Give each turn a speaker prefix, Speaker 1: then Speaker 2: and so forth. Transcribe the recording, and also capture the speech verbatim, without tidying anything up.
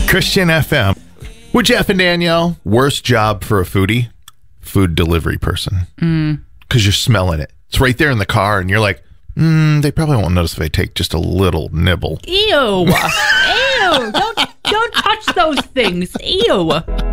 Speaker 1: Christian F M. With Jeff and Danielle, worst job for a foodie, food delivery person.
Speaker 2: Mm.
Speaker 1: Because you're smelling it. It's right there in the car, and you're like, mm, they probably won't notice if I take just a little nibble.
Speaker 2: Ew. Ew. Don't, don't touch those things. Ew.